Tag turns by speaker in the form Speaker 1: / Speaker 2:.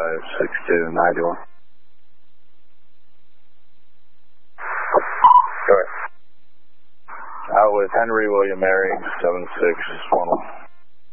Speaker 1: 56291.
Speaker 2: Go ahead.
Speaker 1: Out with Henry William Mary, 7611.